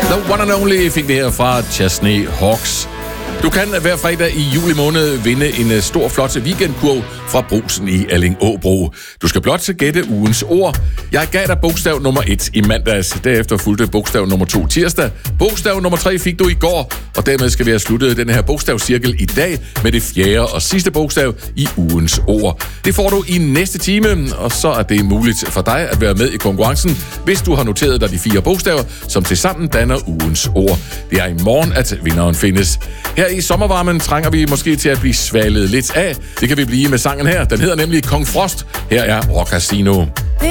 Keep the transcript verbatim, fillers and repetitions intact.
The One and Only fik det her fra Chesney Hawks. Du kan hver fredag i juli måned vinde en stor, flot weekendkurv fra Brugsen i Allingåbro. Du skal blot gætte ugens ord. Jeg gav dig bogstav nummer et i mandags. Derefter fulgte bogstav nummer to tirsdag. Bogstav nummer tre fik du i går. Og dermed skal vi have sluttet den her bogstavscirkel i dag med det fjerde og sidste bogstav i ugens ord. Det får du i næste time, og så er det muligt for dig at være med i konkurrencen, hvis du har noteret dig de fire bogstaver, som tilsammen danner ugens ord. Det er i morgen, at vinderen findes. Her i sommervarmen trænger vi måske til at blive svalet lidt af. Det kan vi blive med sangen her. Den hedder nemlig Kong Frost. Her er Rock Casino.